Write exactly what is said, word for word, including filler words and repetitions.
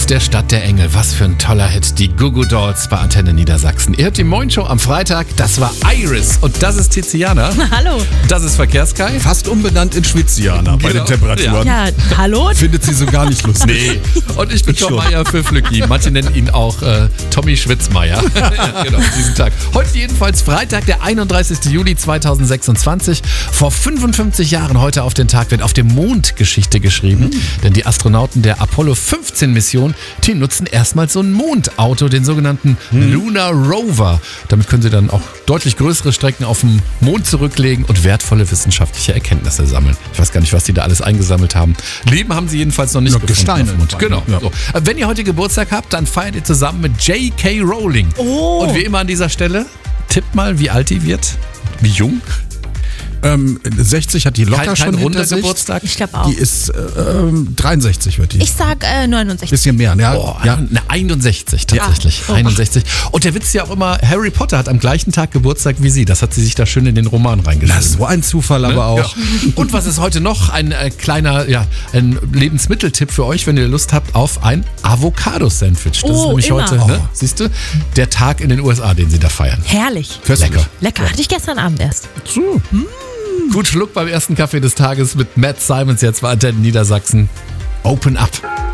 Aus der Stadt der Engel. Was für ein toller Hit. Die Goo Goo Dolls bei Antenne Niedersachsen. Ihr hört die Moin-Show am Freitag. Das war Iris. Und das ist Tiziana. Hallo. Das ist Verkehrskai. Fast umbenannt in Schwitziana bei Genau. den Temperaturen. Ja, hallo? Findet sie so gar nicht lustig. Nee. Und ich bin Ich Tom schon. Meier für Flücki. Manche nennen ihn auch äh, Tommy Schwitzmeier. Ja, genau, diesen Tag. Heute jedenfalls Freitag, der einunddreißigster Juli zweitausendsechsundzwanzig. Vor fünfundfünfzig Jahren heute auf den Tag wird auf dem Mond Geschichte geschrieben. Mhm. Denn die Astronauten der Apollo fünfzehn Mission, die nutzen erstmals so ein Mondauto, den sogenannten mhm. Lunar Rover. Damit können sie dann auch deutlich größere Strecken auf dem Mond zurücklegen und wertvolle wissenschaftliche Erkenntnisse sammeln. Ich weiß gar nicht, was die da alles eingesammelt haben. Leben haben sie jedenfalls noch nicht Nur gefunden. Gesteine. auf dem Mond. Genau. Ja. So. Wenn ihr heute Geburtstag habt, dann feiert ihr zusammen mit J K Rowling. Oh. Und wie immer an dieser Stelle, tippt mal, wie alt die wird. Wie jung? Ähm, sechzig hat die locker Kein, kein schon runder hinter sich. Geburtstag. Ich glaube auch. Die ist äh, ähm, dreiundsechzig wird die. Ich sag äh, neunundsechzig. Bisschen mehr. Ja, Boah, ja. ne, einundsechzig tatsächlich. Ja. Oh. einundsechzig. Und der Witz ja auch immer, Harry Potter hat am gleichen Tag Geburtstag wie sie. Das hat sie sich da schön in den Roman Na, reingeschrieben. so ein Zufall aber auch. Ja. Und was ist heute noch? Ein äh, kleiner ja, ein Lebensmitteltipp für euch, wenn ihr Lust habt auf ein Avocado-Sandwich. Das Oh, ist nämlich immer. heute, ne, siehst du, der Tag in den U S A, den sie da feiern. Herrlich. Köstlich. Lecker. Lecker. Hatte ich gestern Abend erst. So. Gut Schluck beim ersten Kaffee des Tages mit Matt Simons jetzt bei Antenne Niedersachsen. Open up.